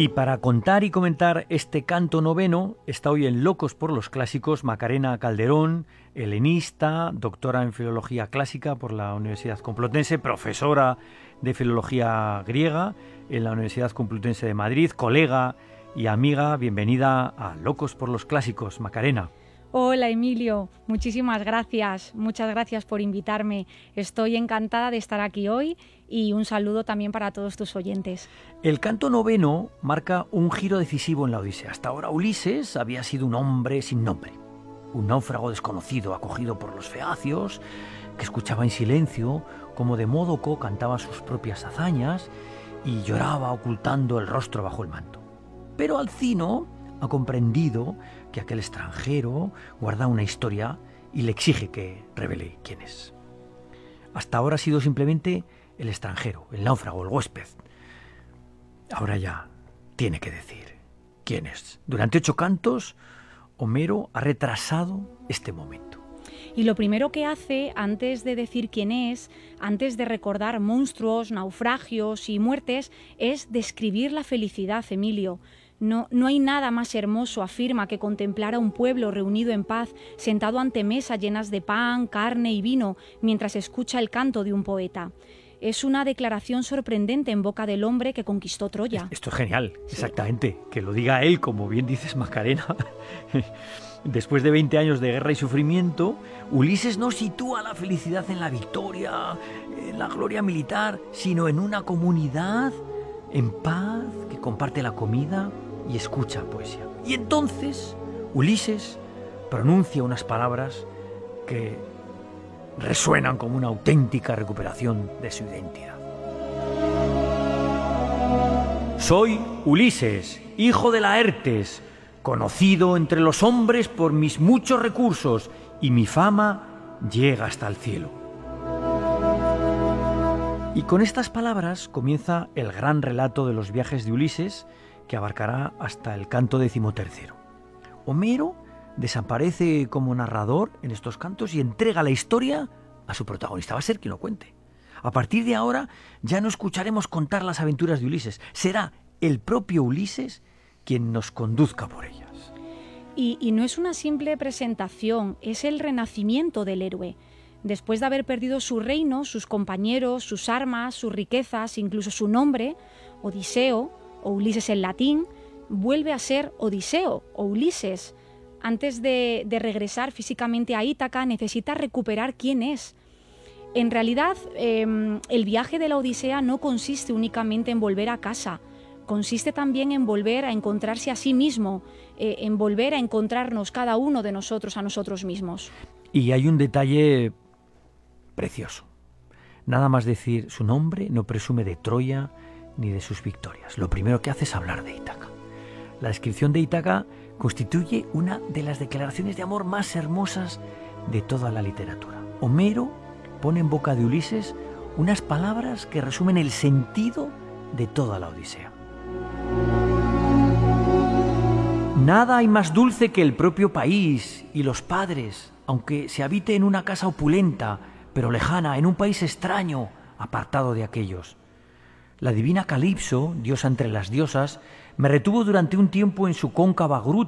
Y para contar y comentar este canto noveno está hoy en Locos por los Clásicos Macarena Calderón, helenista, doctora en Filología Clásica por la Universidad Complutense, profesora de Filología Griega en la Universidad Complutense de Madrid, colega y amiga. Bienvenida a Locos por los Clásicos, Macarena. Hola Emilio, muchísimas gracias, muchas gracias por invitarme. Estoy encantada de estar aquí hoy y un saludo también para todos tus oyentes. El canto noveno marca un giro decisivo en la Odisea. Hasta ahora Ulises había sido un hombre sin nombre, un náufrago desconocido acogido por los feacios, que escuchaba en silencio cómo Demódoco cantaba sus propias hazañas y lloraba ocultando el rostro bajo el manto. Pero Alcino ha comprendido que aquel extranjero guarda una historia y le exige que revele quién es. Hasta ahora ha sido simplemente el extranjero, el náufrago, el huésped. Ahora ya tiene que decir quién es. Durante 8 cantos, Homero ha retrasado este momento. Y lo primero que hace, antes de decir quién es, antes de recordar monstruos, naufragios y muertes, es describir la felicidad, Emilio. No hay nada más hermoso, afirma, que contemplar a un pueblo reunido en paz, sentado ante mesas llenas de pan, carne y vino, mientras escucha el canto de un poeta. Es una declaración sorprendente en boca del hombre que conquistó Troya. Esto es genial, sí. Exactamente. Que lo diga él, como bien dices, Macarena. Después de 20 años de guerra y sufrimiento, Ulises no sitúa la felicidad en la victoria, en la gloria militar, sino en una comunidad en paz que comparte la comida y escucha poesía. Y entonces Ulises pronuncia unas palabras que resuenan como una auténtica recuperación de su identidad. Soy Ulises, hijo de Laertes, conocido entre los hombres por mis muchos recursos, y mi fama llega hasta el cielo. Y con estas palabras comienza el gran relato de los viajes de Ulises, que abarcará hasta el canto 13. Homero desaparece como narrador en estos cantos y entrega la historia a su protagonista. Va a ser quien lo cuente. A partir de ahora ya no escucharemos contar las aventuras de Ulises. Será el propio Ulises quien nos conduzca por ellas. Y no es una simple presentación, es el renacimiento del héroe. Después de haber perdido su reino, sus compañeros, sus armas, sus riquezas, incluso su nombre, Odiseo, o Ulises en latín, vuelve a ser Odiseo o Ulises. Antes de regresar físicamente a Ítaca, necesita recuperar quién es. En realidad, el viaje de la Odisea no consiste únicamente en volver a casa, consiste también en volver a encontrarse a sí mismo, en volver a encontrarnos cada uno de nosotros a nosotros mismos. Y hay un detalle precioso. Nada más decir su nombre, no presume de Troya ni de sus victorias. Lo primero que hace es hablar de Ítaca. La descripción de Ítaca constituye una de las declaraciones de amor más hermosas de toda la literatura. Homero pone en boca de Ulises unas palabras que resumen el sentido de toda la Odisea. Nada hay más dulce que el propio país y los padres, aunque se habite en una casa opulenta, pero lejana, en un país extraño, apartado de aquellos. La divina Calipso, diosa entre las diosas, me retuvo durante un tiempo en su cóncava